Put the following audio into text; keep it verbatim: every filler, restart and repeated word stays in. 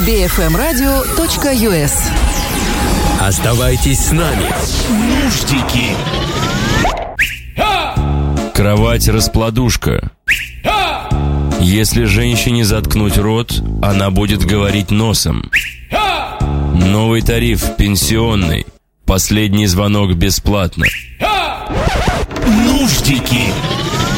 би эф эм радио точка ю эс. Оставайтесь с нами. Нуждики. Кровать-раскладушка. Если женщине заткнуть рот, она будет говорить носом. Новый тариф пенсионный. Последний звонок бесплатно. Нуждики.